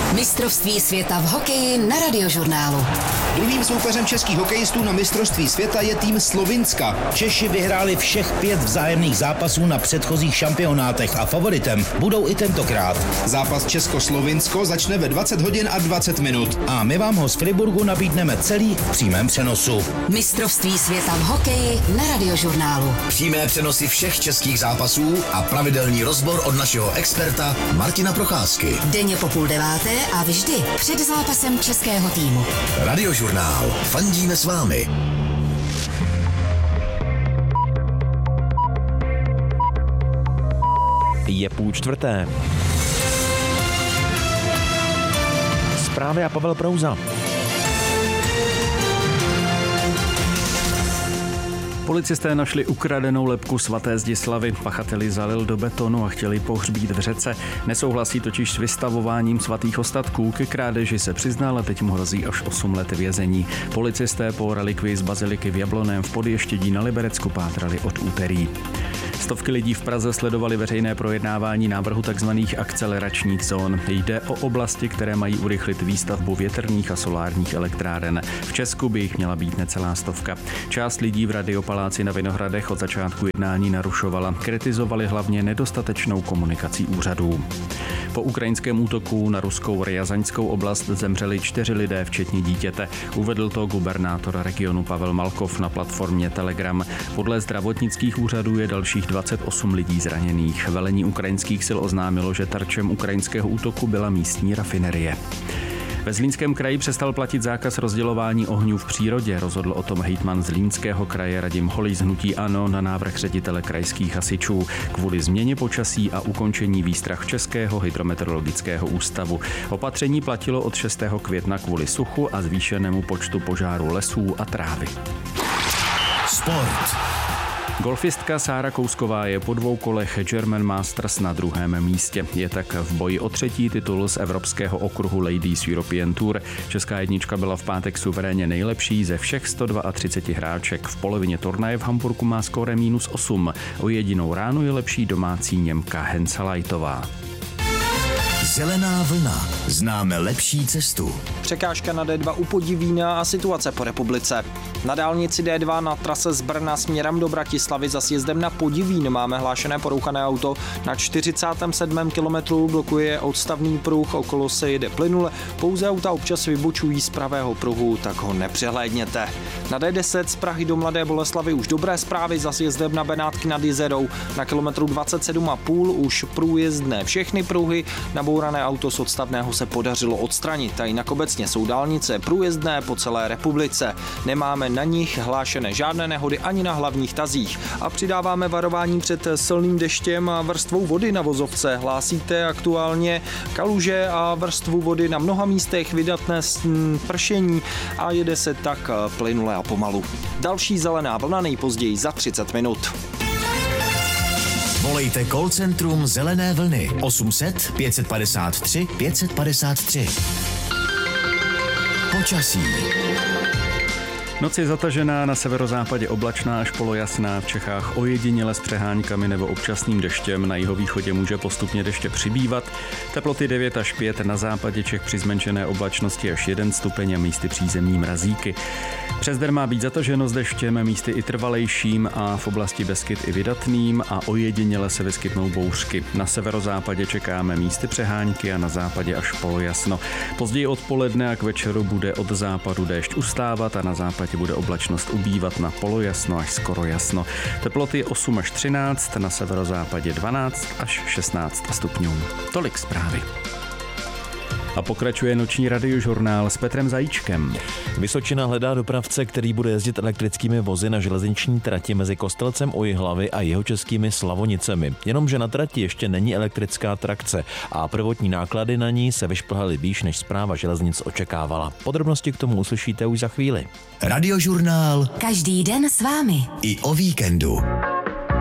Mistrovství světa v hokeji na Radiožurnálu. Druhým soupeřem českých hokejistů na mistrovství světa je tým Slovinska. Češi vyhráli všech 5 vzájemných zápasů na předchozích šampionátech a favoritem budou i tentokrát. Zápas Česko-Slovinsko začne ve 20 hodin a 20 minut. A my vám ho z Friburgu nabídneme celý v přímém přenosu. Mistrovství světa v hokeji na Radiožurnálu. Přímé přenosy všech českých zápasů a pravidelný rozbor od našeho experta Martina Procházky. Denně po 8:30 a vždy před zápasem českého týmu. Radiožurnál. Fandíme s vámi. Je 3:30. Zprávy a Pavel Prouza. Policisté našli ukradenou lebku svaté Zdislavy. Pachateli zalil do betonu a chtěli pohřbít v řece. Nesouhlasí totiž s vystavováním svatých ostatků. Ke krádeži se přiznal a teď mu hrozí až 8 let vězení. Policisté po relikvii z baziliky v Jablonném v Podještědí na Liberecku pátrali od úterý. Stovky lidí v Praze sledovali veřejné projednávání návrhu tzv. Akceleračních zón. Jde o oblasti, které mají urychlit výstavbu větrných a solárních elektráren. V Česku by jich měla být necelá 100. Část lidí v Radiopaláci na Vinohradech od začátku jednání narušovala. Kritizovali hlavně nedostatečnou komunikací úřadů. Po ukrajinském útoku na ruskou Rjazaňskou oblast zemřeli 4 lidé, včetně dítěte. Uvedl to gubernátor regionu Pavel Malkov na platformě Telegram. Podle zdravotnických úřadů je dalších 28 lidí zraněných. Velení ukrajinských sil oznámilo, že terčem ukrajinského útoku byla místní rafinerie. Ve Zlínském kraji přestal platit zákaz rozdělování ohňů v přírodě. Rozhodl o tom hejtman Zlínského kraje Radim Holý z hnutí ANO na návrh ředitele krajských hasičů kvůli změně počasí a ukončení výstrah Českého hydrometeorologického ústavu. Opatření platilo od 6. května kvůli suchu a zvýšenému počtu požárů lesů a trávy. Sport. Golfistka Sára Kousková je po 2 kolech German Masters na 2. místě. Je tak v boji o 3. titul z evropského okruhu Ladies European Tour. Česká jednička byla v pátek suverénně nejlepší ze všech 132 hráček. V polovině turnaje v Hamburku má skóre -8. O jedinou ránu je lepší domácí Němka Henselajtová. Zelená vlna. Známe lepší cestu. Překážka na D2 u Podivína a situace po republice. Na dálnici D2 na trase z Brna směrem do Bratislavy za sjezdem na Podivín máme hlášené porouchané auto. Na 47. kilometru blokuje odstavný pruh, okolo se jede plynule. Pouze auta občas vybočují z pravého pruhu, tak ho nepřehlédněte. Na D10 z Prahy do Mladé Boleslavi už dobré zprávy za sjezdem na Benátky nad Jizerou. Na kilometru 27,5 už průjezdné všechny pruhy. Nabourané auto z odstavného se podařilo odstranit a jinak obecně jsou dálnice průjezdné po celé republice. Nemáme na nich hlášené žádné nehody ani na hlavních tazích a přidáváme varování před silným deštěm a vrstvou vody na vozovce. Hlásíte aktuálně kaluže a vrstvu vody na mnoha místech, vydatné pršení a jede se tak plynule a pomalu. Další zelená vlna nejpozději za 30 minut. Volejte call centrum Zelené vlny 800 553 553. Počasí. Noc je zatažená, na severozápadě oblačná až polojasná, v Čechách ojediněle s přeháňkami nebo občasným deštěm, na jihovýchodě může postupně deště přibývat, teploty 9 až 5, na západě Čech při zmenšené oblačnosti až 1 stupeň a místy přízemní mrazíky. Přes den má být zataženo s deštěm, místy i trvalejším a v oblasti Beskyd i vydatným a ojediněle se vyskytnou bouřky. Na severozápadě čekáme místy přehánky a na západě až polojasno. Později odpoledne a k večeru bude od západu déšť ustávat a na západě bude oblačnost ubývat na polojasno až skoro jasno. Teploty 8 až 13, na severozápadě 12 až 16 stupňů. Tolik zprávy. A pokračuje noční radiožurnál s Petrem Zajíčkem. Vysočina hledá dopravce, který bude jezdit elektrickými vozy na železniční trati mezi Kostelcem u Jihlavy a jihočeskými Slavonicemi. Jenomže na trati ještě není elektrická trakce a prvotní náklady na ní se vyšplhaly výš, než správa železnic očekávala. Podrobnosti k tomu uslyšíte už za chvíli. Radiožurnál. Každý den s vámi. I o víkendu.